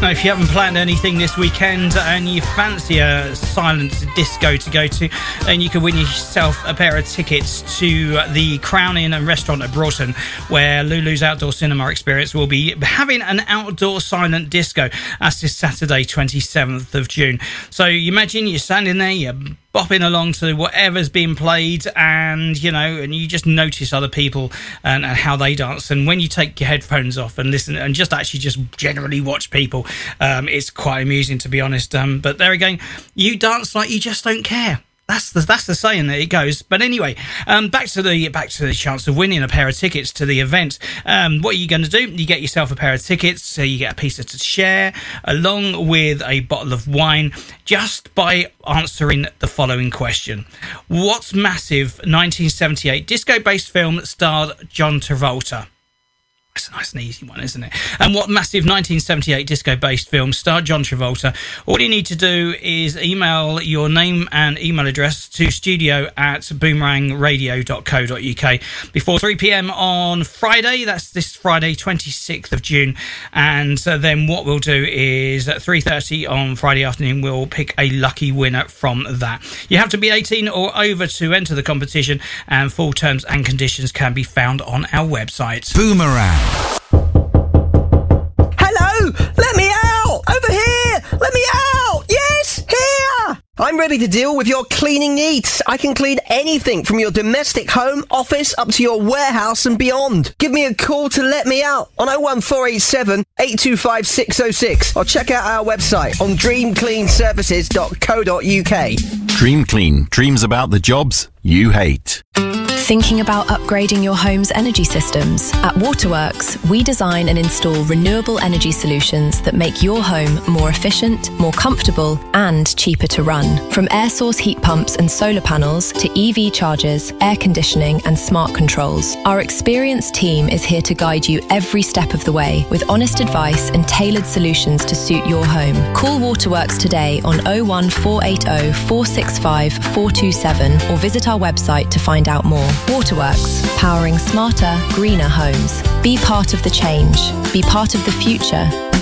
Now, if you haven't planned anything this weekend and you fancy a silent disco to go to, then you can win yourself a pair of tickets to the Crown Inn and Restaurant at Broughton, where Lulu's Outdoor Cinema Experience will be having an outdoor silent disco. That's this Saturday, 27th of June. So you imagine you're standing there, you're bopping along to whatever's being played, and you just notice other people and how they dance. And when you take your headphones off and listen and just generally watch people, it's quite amusing, to be honest. But there again, you dance like you just don't care. That's the saying that it goes. But anyway, back to the chance of winning a pair of tickets to the event. What are you going to do? You get yourself a pair of tickets, so you get a pizza to share, along with a bottle of wine, just by answering the following question: what massive 1978 disco-based film starred John Travolta? That's a nice and easy one, isn't it? And what massive 1978 disco-based film starred John Travolta? All you need to do is email your name and email address to studio@boomerangradio.co.uk before 3 p.m. on Friday. That's this Friday, 26th of June. And then what we'll do is at 3:30 on Friday afternoon, we'll pick a lucky winner from that. You have to be 18 or over to enter the competition, and full terms and conditions can be found on our website. Boomerang. Hello! Let me out! Over here! Let me out! Yes! Here! I'm ready to deal with your cleaning needs. I can clean anything from your domestic home, office, up to your warehouse and beyond. Give me a call to let me out on 01487 825 606 or check out our website on dreamcleanservices.co.uk. Dream Clean. Dreams about the jobs you hate. Thinking about upgrading your home's energy systems? At Waterworks, we design and install renewable energy solutions that make your home more efficient, more comfortable, and cheaper to run. From air source heat pumps and solar panels to EV chargers, air conditioning, and smart controls, our experienced team is here to guide you every step of the way with honest advice and tailored solutions to suit your home. Call Waterworks today on 01480 465 427 or visit our website to find out more. Waterworks, powering smarter, greener homes. Be part of the change. Be part of the future.